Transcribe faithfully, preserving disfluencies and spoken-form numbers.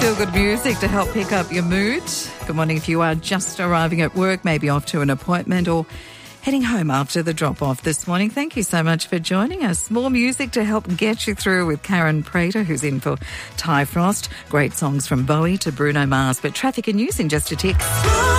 Feel-good music to help pick up your mood. Good morning if you are just arriving at work, maybe off to an appointment or heading home after the drop-off this morning. Thank you so much for joining us. More music to help get you through with Karen Prater, who's in for Ty Frost. Great songs from Bowie to Bruno Mars, but traffic and news in just a tick.